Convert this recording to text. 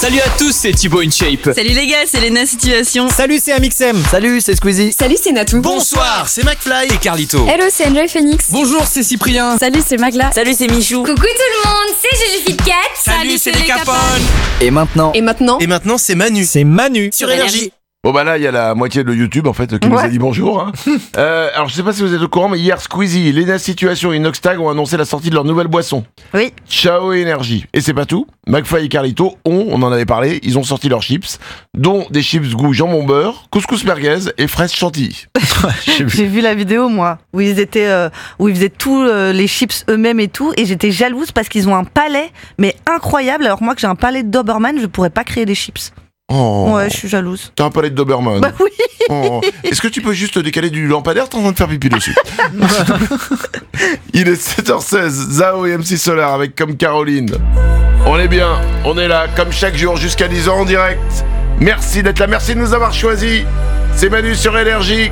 Salut à tous, c'est Thibaut InShape. Salut les gars, c'est Léna Situation. Salut, c'est Amixem. Salut, c'est Squeezie. Salut, c'est Natou. Bonsoir, c'est McFly et Carlito. Hello, c'est Enjoy Phoenix. Bonjour, c'est Cyprien. Salut, c'est Magla. Salut, c'est Michou. Coucou tout le monde, c'est Juju Fit Cat. Salut, c'est les Capones. Et maintenant, Et maintenant, C'est Manu. C'est Manu. Sur Énergie. Bon bah là il y a la moitié de YouTube en fait qui nous a dit bonjour hein. Alors je sais pas si vous êtes au courant mais hier Squeezie, Léna Situation et Inoxtag ont annoncé la sortie de leur nouvelle boisson. Oui. Ciao Énergie. Et c'est pas tout, McFly et Carlito on en avait parlé, ils ont sorti leurs chips, dont des chips goût jambon beurre, couscous merguez et fraises chantilly. J'ai vu la vidéo moi où ils faisaient tous les chips eux-mêmes et tout, et j'étais jalouse parce qu'ils ont un palais mais incroyable, alors moi que j'ai un palais de Doberman, je pourrais pas créer des chips. Oh. Ouais, je suis jalouse. T'as un palais de Doberman. Bah oui. Oh. Est-ce que tu peux juste décaler du lampadaire, t'es en train de faire pipi dessus. Il est 7h16, Zao et MC Solar avec Comme Caroline. On est bien, on est là, comme chaque jour jusqu'à 10h en direct. Merci d'être là, merci de nous avoir choisis. C'est Manu sur Énergie.